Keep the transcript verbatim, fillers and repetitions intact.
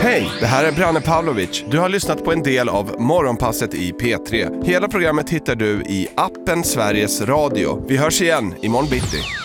Hej, det här är Branne Pavlovic. Du har lyssnat på en del av Morgonpasset i P tre. Hela programmet hittar du i appen Sveriges Radio. Vi hörs igen imorgon bitti.